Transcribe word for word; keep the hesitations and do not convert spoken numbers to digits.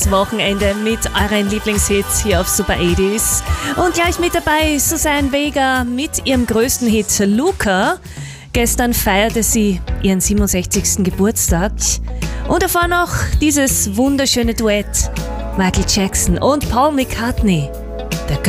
Wochenende mit euren Lieblingshits hier auf Super achtziger. Und gleich mit dabei Suzanne Vega mit ihrem größten Hit Luca. Gestern feierte sie ihren siebenundsechzigsten Geburtstag. Und davor noch dieses wunderschöne Duett Michael Jackson und Paul McCartney.